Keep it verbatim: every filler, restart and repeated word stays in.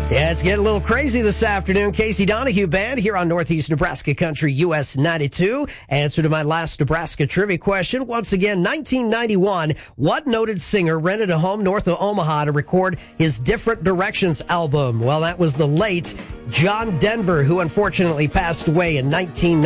Yeah, it's getting a little crazy this afternoon. Casey Donahue Band here on Northeast Nebraska Country U S ninety-two. Answer to my last Nebraska trivia question. Once again, nineteen ninety-one, what noted singer rented a home north of Omaha to record his Different Directions album? Well, that was the late John Denver, who unfortunately passed away in nineteen ninety.